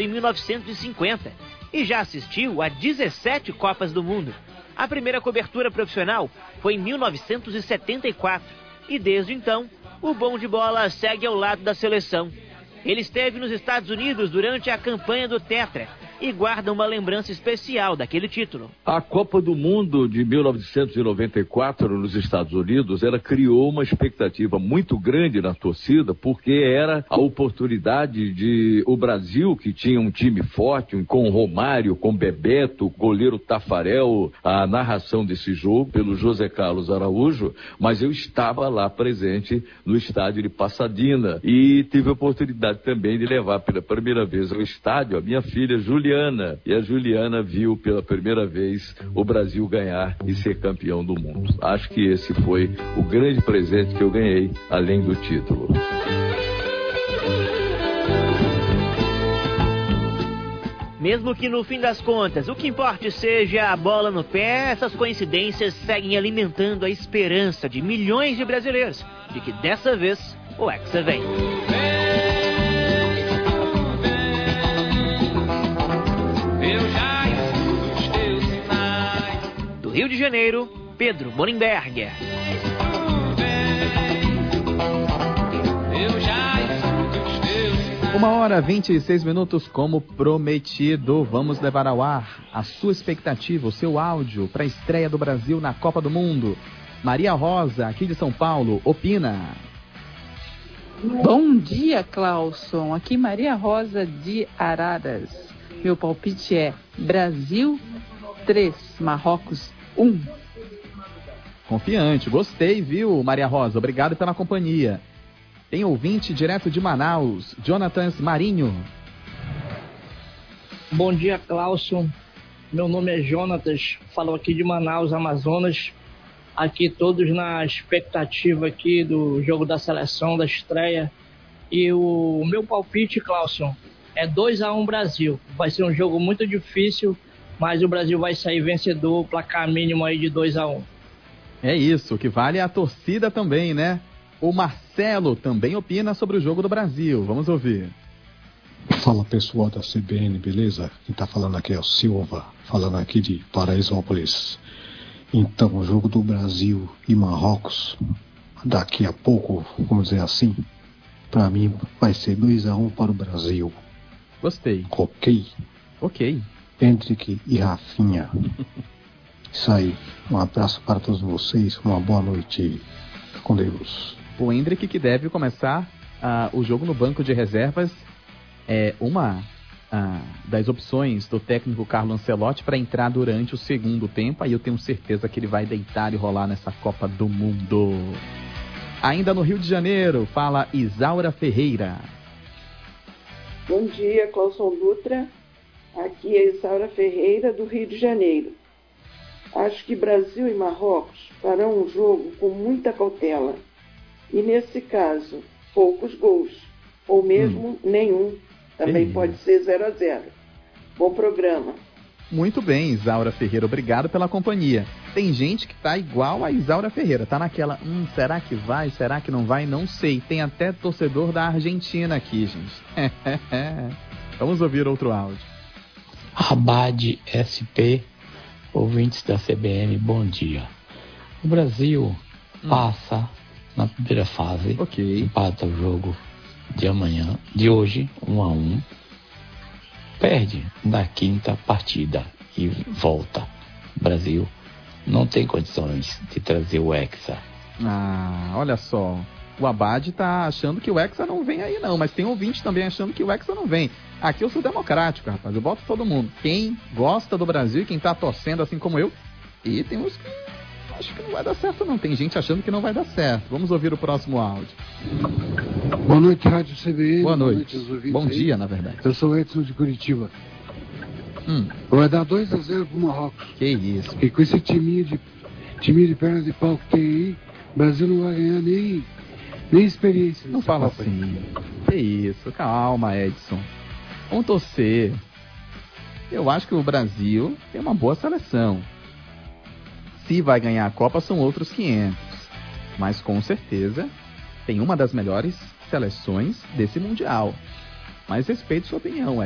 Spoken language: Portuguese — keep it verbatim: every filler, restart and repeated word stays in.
em mil novecentos e cinquenta e já assistiu a dezessete Copas do Mundo. A primeira cobertura profissional foi em mil novecentos e setenta e quatro e desde então o bom de bola segue ao lado da seleção. Ele esteve nos Estados Unidos durante a campanha do Tetra e guarda uma lembrança especial daquele título. A Copa do Mundo de mil novecentos e noventa e quatro nos Estados Unidos, ela criou uma expectativa muito grande na torcida, porque era a oportunidade de o Brasil, que tinha um time forte, com Romário, com Bebeto, goleiro Tafarel, a narração desse jogo pelo José Carlos Araújo, mas eu estava lá presente no estádio de Pasadena e tive a oportunidade também de levar pela primeira vez ao estádio a minha filha Juliana. E a Juliana viu pela primeira vez o Brasil ganhar e ser campeão do mundo. Acho que esse foi o grande presente que eu ganhei, além do título. Mesmo que no fim das contas o que importe seja a bola no pé, essas coincidências seguem alimentando a esperança de milhões de brasileiros de que dessa vez o Hexa vem. Rio de Janeiro, Pedro Morenberger. Uma hora vinte e seis minutos, como prometido. Vamos levar ao ar a sua expectativa, o seu áudio para a estreia do Brasil na Copa do Mundo. Maria Rosa, aqui de São Paulo, opina. Bom dia, Clauson. Aqui Maria Rosa de Araras. Meu palpite é Brasil três, Marrocos um. Confiante, gostei, viu, Maria Rosa? Obrigado pela companhia. Tem ouvinte direto de Manaus, Jonathan Marinho. Bom dia, Clauson. Meu nome é Jonatas, falo aqui de Manaus, Amazonas. Aqui todos na expectativa aqui do jogo da seleção, da estreia. E o meu palpite, Clauson, é dois a um Brasil. Vai ser um jogo muito difícil, mas o Brasil vai sair vencedor, placar mínimo aí de dois a um. É isso, o que vale é a torcida também, né? O Marcelo também opina sobre o jogo do Brasil. Vamos ouvir. Fala pessoal da C B N, beleza? Quem tá falando aqui é o Silva, falando aqui de Paraisópolis. Então, o jogo do Brasil e Marrocos, daqui a pouco, vamos dizer assim, pra mim vai ser dois a um para o Brasil. Gostei. Ok? Ok. Hendrick e Rafinha. Isso aí. Um abraço para todos vocês. Uma boa noite. Fica com Deus. O Hendrick que deve começar uh, o jogo no banco de reservas é uma uh, das opções do técnico Carlo Ancelotti para entrar durante o segundo tempo. Aí eu tenho certeza que ele vai deitar e rolar nessa Copa do Mundo. Ainda no Rio de Janeiro, fala Isaura Ferreira. Bom dia, Clauson Dutra. Aqui é Isaura Ferreira, do Rio de Janeiro. Acho que Brasil e Marrocos farão um jogo com muita cautela. E nesse caso, poucos gols. Ou mesmo hum. nenhum. Também Sim. pode ser zero a zero. Bom programa. Muito bem, Isaura Ferreira. Obrigado pela companhia. Tem gente que tá igual a Isaura Ferreira. Tá naquela, hum, será que vai? Será que não vai? Não sei. Tem até torcedor da Argentina aqui, gente. Vamos ouvir outro áudio. Abad S P, ouvintes da C B M, bom dia. O Brasil hum. passa na primeira fase, okay. empata o jogo de amanhã, de hoje, um a um, perde na quinta partida e volta. O Brasil não tem condições de trazer o Hexa. Ah, olha só. O Abad tá achando que o Hexa não vem aí não, mas tem ouvinte também achando que o Hexa não vem. Aqui eu sou democrático, rapaz, eu boto todo mundo. Quem gosta do Brasil, quem tá torcendo assim como eu, e tem uns que acho que não vai dar certo não, tem gente achando que não vai dar certo. Vamos ouvir o próximo áudio. Boa noite, Rádio C B N. Boa noite. Boa noite Bom dia, na verdade. Eu sou o Edson de Curitiba. Hum. Vai dar dois a zero pro Marrocos. Que isso. E com esse timinho de, timinho de pernas de pau que tem aí, o Brasil não vai ganhar nem... Nem experiência. Não fala assim. Que isso, calma, Edson. Vamos torcer. Eu acho que o Brasil tem uma boa seleção. Se vai ganhar a Copa são outros quinhentos. Mas com certeza tem uma das melhores seleções desse Mundial. Mas respeito sua opinião, Edson.